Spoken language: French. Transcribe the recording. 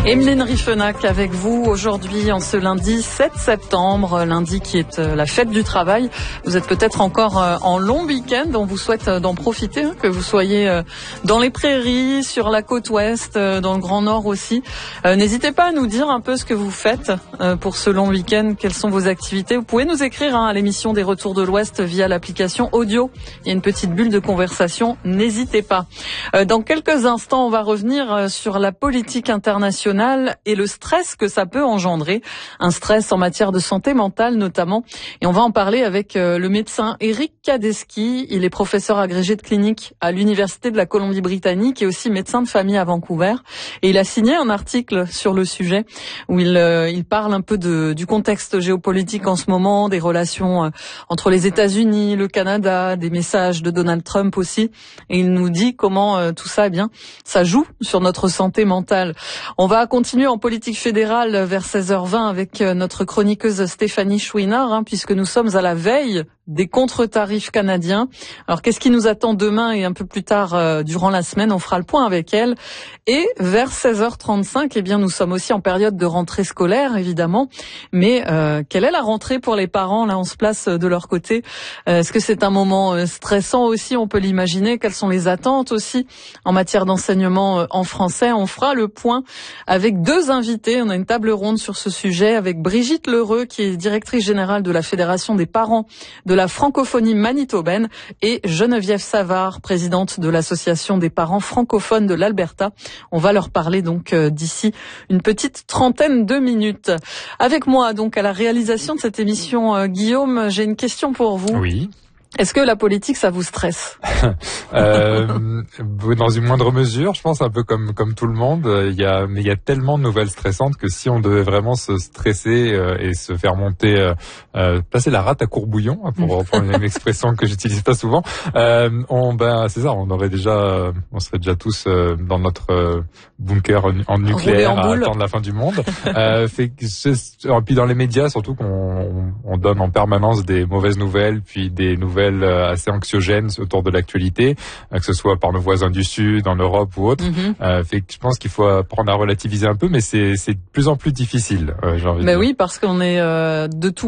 Emeline Riefenach avec vous aujourd'hui en ce lundi 7 septembre, lundi qui est la fête du travail. Vous êtes peut-être encore en long week-end, on vous souhaite d'en profiter, que vous soyez dans les prairies, sur la côte ouest, dans le Grand Nord aussi. N'hésitez pas à nous dire un peu ce que vous faites pour ce long week-end, quelles sont vos activités. Vous pouvez nous écrire à l'émission des Retours de l'Ouest via l'application audio. Il y a une petite bulle de conversation, n'hésitez pas. Dans quelques instants, on va revenir sur la politique internationale et le stress que ça peut engendrer, un stress en matière de santé mentale notamment. Et on va en parler avec le médecin Eric Kadeski. Il est professeur agrégé de clinique à l'Université de la Colombie-Britannique et aussi médecin de famille à Vancouver. Et il a signé un article sur le sujet où il parle un peu du contexte géopolitique en ce moment, des relations entre les États-Unis, le Canada, des messages de Donald Trump aussi. Et il nous dit comment tout ça, ça joue sur notre santé mentale. On va continuer en politique fédérale vers 16h20 avec notre chroniqueuse Stéphanie Chouinard, puisque nous sommes à la veille des contre-tarifs canadiens. Alors, qu'est-ce qui nous attend demain et un peu plus tard durant la semaine? On fera le point avec elle. Et vers 16h35, nous sommes aussi en période de rentrée scolaire, évidemment. Mais quelle est la rentrée pour les parents? Là, on se place de leur côté. Est-ce que c'est un moment stressant aussi? On peut l'imaginer. Quelles sont les attentes aussi en matière d'enseignement en français? On fera le point avec deux invités. On a une table ronde sur ce sujet avec Brigitte Lheureux, qui est directrice générale de la Fédération des parents de la francophonie manitobaine, et Geneviève Savard, présidente de l'Association des parents francophones de l'Alberta. On va leur parler donc d'ici une petite trentaine de minutes. Avec moi donc à la réalisation de cette émission, Guillaume, j'ai une question pour vous. Oui. Est-ce que la politique, ça vous stresse? Dans une moindre mesure, je pense, un peu comme tout le monde. Mais il y a tellement de nouvelles stressantes que si on devait vraiment se stresser et se faire monter, passer la rate à courbouillon, pour reprendre une expression que j'utilise pas souvent, c'est ça, on serait déjà tous dans notre bunker en nucléaire à attendre la fin du monde. Puis dans les médias, surtout qu'on donne en permanence des mauvaises nouvelles, puis des nouvelles assez anxiogènes autour de l'actualité, que ce soit par nos voisins du Sud, en Europe ou autre. Je pense qu'il faut apprendre à relativiser un peu, mais c'est de plus en plus difficile. Oui, parce qu'on est de tout